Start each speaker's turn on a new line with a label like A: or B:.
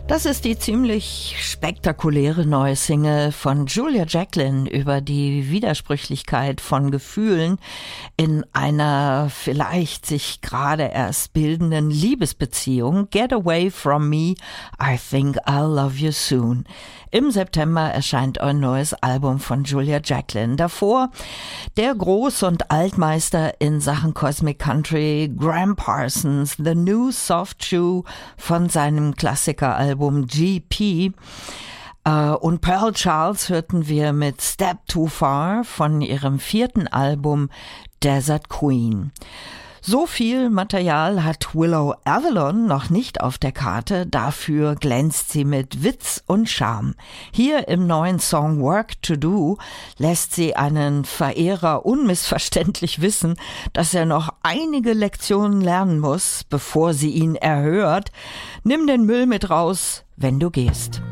A: Das ist die ziemlich spektakuläre neue Single von Julia Jacklin über die Widersprüchlichkeit von Gefühlen in einer vielleicht sich gerade erst bildenden Liebesbeziehung. Get Away From Me, I Think I'll Love You Soon. Im September erscheint ein neues Album von Julia Jacklin. Davor der Groß- und Altmeister in Sachen Cosmic Country, Graham Parsons, The New Soft Shoe von seinem Klassikeralbum GP. Und Pearl Charles hörten wir mit Step Too Far von ihrem 4. Album Desert Queen. So viel Material hat Willow Avalon noch nicht auf der Karte, dafür glänzt sie mit Witz und Charme. Hier im neuen Song Work to Do lässt sie einen Verehrer unmissverständlich wissen, dass er noch einige Lektionen lernen muss, bevor sie ihn erhört. Nimm den Müll mit raus, wenn du gehst.